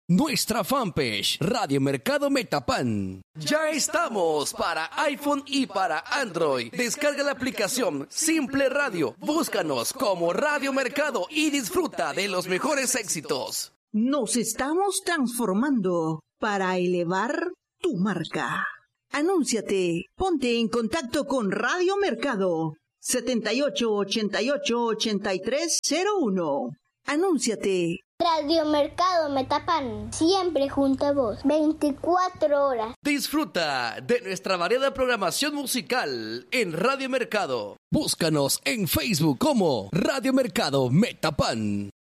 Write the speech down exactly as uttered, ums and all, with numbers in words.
nuestra fanpage Radio Mercado Metapan. Ya estamos para iPhone y para Android. Descarga la aplicación Simple Radio, búscanos como Radio Mercado y disfruta de los mejores éxitos. Nos estamos transformando para elevar tu marca. Anúnciate, ponte en contacto con Radio Mercado setenta y ocho, ochenta y ocho, ochenta y tres cero uno. Anúnciate. Radio Mercado Metapan, siempre junto a vos, veinticuatro horas. Disfruta de nuestra variada programación musical en Radio Mercado. Búscanos en Facebook como Radio Mercado Metapan.